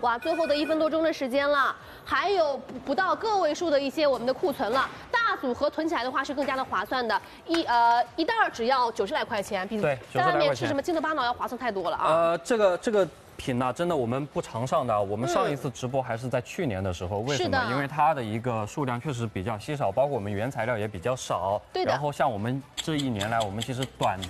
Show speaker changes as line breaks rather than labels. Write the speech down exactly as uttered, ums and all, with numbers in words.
哇，最后的一分多钟的时间了，还有不到个位数的一些我们的库存了。大组合囤起来的话是更加的划算的，一呃一袋只要九十来块钱，比
对
在外面吃什么金德巴脑要划算太多了啊。
呃，这个这个。 品呢、啊，真的我们不常上的。我们上一次直播还是在去年的时候，为什么？因为它的一个数量确实比较稀少，包括我们原材料也比较少。
对的。
然后像我们这一年来，我们其实短